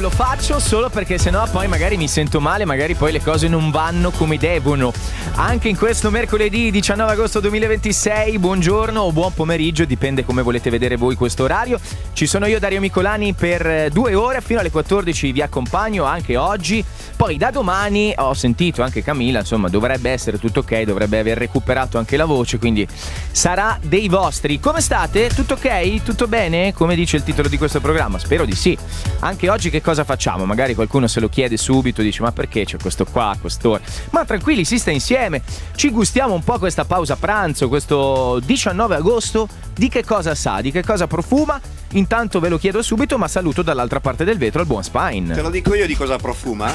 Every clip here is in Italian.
lo faccio solo perché sennò poi magari mi sento male, magari poi le cose non vanno come devono. Anche in questo mercoledì 19 agosto 2026, buongiorno o buon pomeriggio, dipende come volete vedere voi questo orario. Ci sono io, Dario Micolani, per 2 ore fino alle 14 vi accompagno anche oggi. Poi da domani ho sentito anche Camilla, insomma dovrebbe essere tutto ok, dovrebbe aver recuperato anche la voce, quindi sarà dei vostri. Come state? Tutto ok? Tutto bene? Come dice il titolo di questo programma? Spero di sì. Anche oggi che cosa facciamo? Magari qualcuno se lo chiede subito, dice ma perché c'è questo qua a quest'ora? Ma tranquilli, si sta insieme, ci gustiamo un po' questa pausa pranzo, questo 19 agosto, di che cosa sa, di che cosa profuma? Intanto ve lo chiedo subito, ma saluto dall'altra parte del vetro il buon Spine. Te lo dico io di cosa profuma?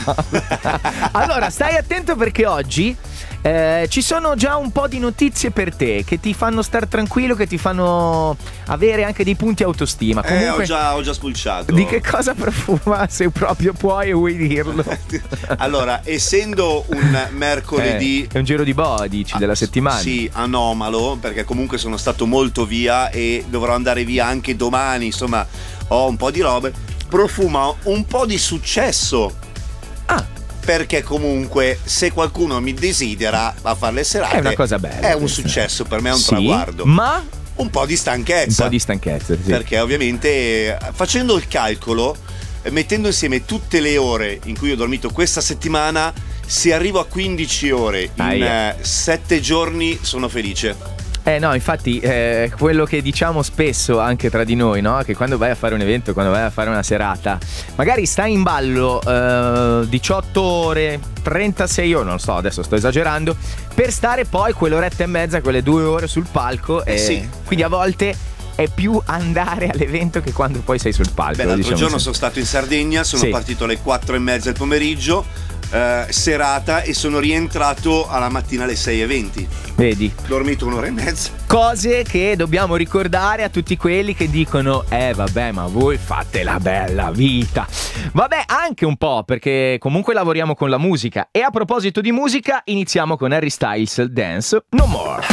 Allora, stai attento perché oggi ci sono già un po' di notizie per te che ti fanno star tranquillo, che ti fanno avere anche dei punti autostima. Comunque, ho già spulciato. Di che cosa profuma, se proprio puoi e vuoi dirlo? Allora, essendo un mercoledì è un giro di boa, dici, della settimana. Sì, anomalo, perché comunque sono stato molto via e dovrò andare via anche domani, insomma ho un po' di robe. Profuma un po' di successo. Perché comunque se qualcuno mi desidera a fare le serate è una cosa bella, è un successo, per me è un traguardo. Ma un po' di stanchezza. Sì. Perché ovviamente facendo il calcolo, mettendo insieme tutte le ore in cui ho dormito questa settimana, se arrivo a 15 ore in 7 giorni sono felice. No, infatti quello che diciamo spesso anche tra di noi, no? Che quando vai a fare un evento, quando vai a fare una serata, magari stai in ballo 18 ore, 36 ore, non so, adesso sto esagerando, per stare poi quell'oretta e mezza, quelle 2 ore sul palco. Sì. Quindi a volte è più andare all'evento che quando poi sei sul palco. L'altro giorno sono stato in Sardegna, sono partito alle 4:30 del pomeriggio, serata, e sono rientrato alla mattina alle 6:20. Vedi? Dormito 1 ora e mezza. Cose che dobbiamo ricordare a tutti quelli che dicono vabbè, ma voi fate la bella vita. Vabbè, anche un po', perché comunque lavoriamo con la musica. E a proposito di musica, iniziamo con Harry Styles, Dance No More.